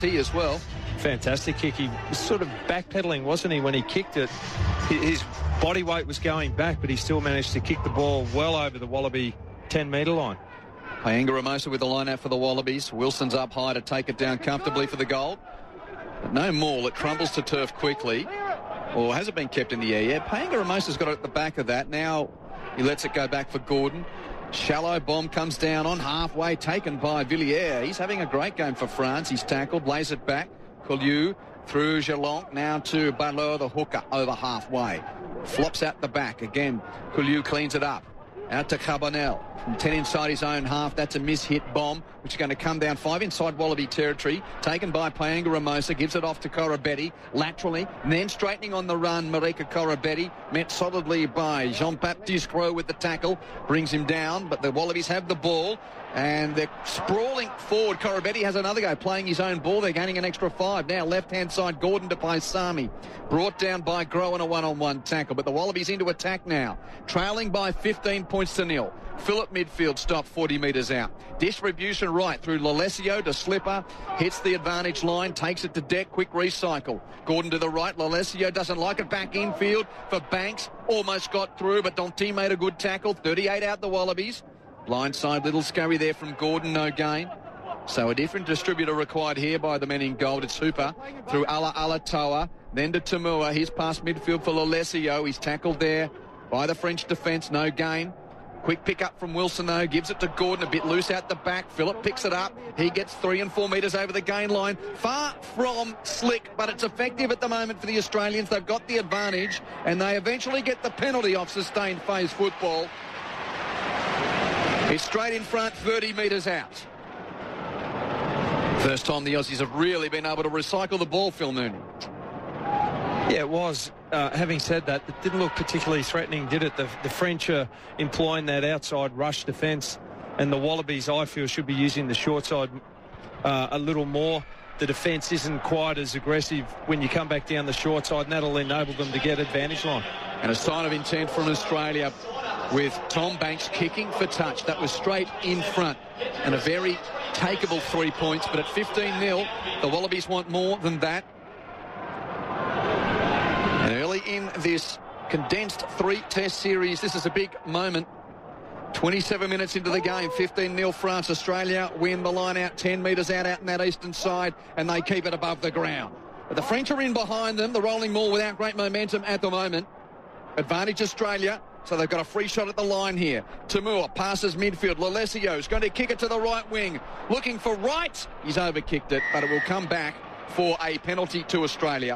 as well. Fantastic kick. He was sort of backpedaling, wasn't he, when he kicked it? His body weight was going back, but he still managed to kick the ball well over the Wallaby 10-metre line. Paenga Ramosa with the line out for the Wallabies. Wilson's up high to take it down comfortably for the goal. But no more. It crumbles to turf quickly. Or has it been kept in the air? Yeah, Paenga Ramosa's got it at the back of that. Now he lets it go back for Gordon. Shallow bomb comes down on halfway, taken by Villiers. He's having a great game for France. He's tackled, lays it back. Coulieu through Gelonc, now to Balleur, the hooker, over halfway. Flops out the back. Again, Coulieu cleans it up. Out to Carbonell. From 10 inside his own half. That's a mishit bomb, which is going to come down 5 inside Wallaby territory. Taken by Paenga Ramosa. Gives it off to Corabetti. Laterally. And then straightening on the run, Marika Corabetti. Met solidly by Jean-Baptiste Gros with the tackle. Brings him down, but the Wallabies have the ball. And they're sprawling forward. Corabetti has another go, playing his own ball. They're gaining an extra 5. Now left-hand side, Gordon to Paisami. Brought down by Gros in a one-on-one tackle. But the Wallabies into attack now. Trailing by 15 points to 0. Phillip midfield stop 40 metres out. Distribution right through Lalesio to Slipper. Hits the advantage line. Takes it to deck. Quick recycle. Gordon to the right. Lalesio doesn't like it. Back infield for Banks. Almost got through, but Danty made a good tackle. 38 out the Wallabies. Blindside little scurry there from Gordon, no gain. So a different distributor required here by the men in gold. It's Hooper through Alatoa, then to Tamua. He's past midfield for Lalesio. He's tackled there by the French defence, no gain. Quick pick up from Wilson, though. Gives it to Gordon, a bit loose out the back. Phillip picks it up. He gets 3 and 4 metres over the gain line. Far from slick, but it's effective at the moment for the Australians. They've got the advantage, and they eventually get the penalty off sustained phase football. It's straight in front, 30 metres out. First time the Aussies have really been able to recycle the ball, Phil Mooney. Yeah, it was. Having said that, it didn't look particularly threatening, did it? The French are employing that outside rush defence, and the Wallabies, I feel, should be using the short side a little more. The defence isn't quite as aggressive when you come back down the short side, and that'll enable them to get advantage line. And a sign of intent from Australia with Tom Banks kicking for touch. That was straight in front and a very takeable 3 points. But at 15-0, the Wallabies want more than that. And early in this condensed 3-test series, this is a big moment. 27 minutes into the game, 15-0 France. Australia win the line out 10 metres out in that eastern side, and they keep it above the ground. But the French are in behind them, the rolling ball without great momentum at the moment. Advantage Australia, so they've got a free shot at the line here. Tamua passes midfield. Lalesio is going to kick it to the right wing. Looking for Wright. He's overkicked it, but it will come back for a penalty to Australia.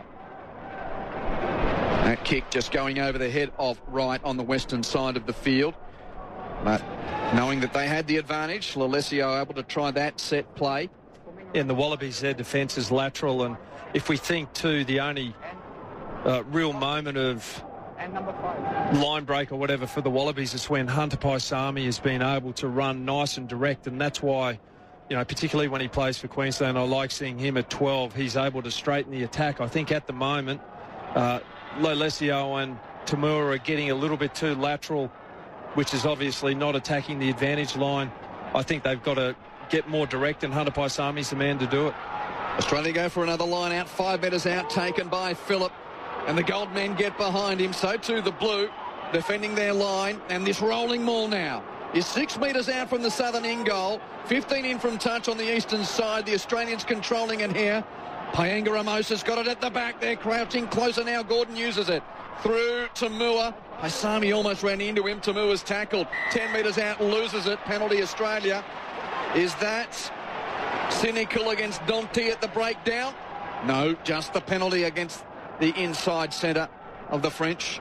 That kick just going over the head of Wright on the western side of the field. But knowing that they had the advantage, Lalesio able to try that set play. In the Wallabies, their defence is lateral, and if we think too, the only real moment of line break or whatever for the Wallabies is when Hunter Paisami has been able to run nice and direct, and that's why, you know, particularly when he plays for Queensland, I like seeing him at 12. He's able to straighten the attack. I think at the moment, Lalesio and Tamua are getting a little bit too lateral, which is obviously not attacking the advantage line. I think they've got to get more direct, and Hunter Paisami's the man to do it. Australia go for another line out, 5 metres out, taken by Phillip. And the gold men get behind him. So too the blue, defending their line. And this rolling maul now is 6 metres out from the southern end goal. 15 in from touch on the eastern side. The Australians controlling it here. Paenga Ramosa's got it at the back. They're crouching closer now. Gordon uses it. Through Tamua. Paisami almost ran into him. Tamua's tackled. 10 metres out, loses it. Penalty Australia. Is that cynical against Danty at the breakdown? No, just the penalty against the inside centre of the French.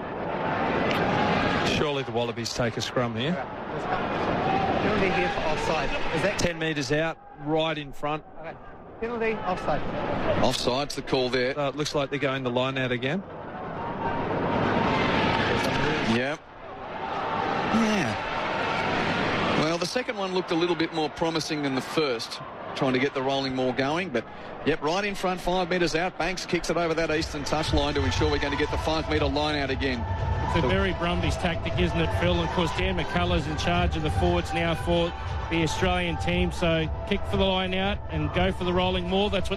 Surely the Wallabies take a scrum here. Penalty here for offside. Is that 10 metres out, right in front. okay? Penalty, offside. Offside's the call there. It looks like they're going the line out again. Yeah. Well, the second one looked a little bit more promising than the first. trying to get the rolling more going. But, yep, right in front, 5 metres out. Banks kicks it over that eastern touchline to ensure we're going to get the 5 metre line out again. It's a very Brumbies tactic, isn't it, Phil? And, of course, Dan McCullough's in charge of the forwards now for the Australian team. So kick for the line out and go for the rolling more. That's what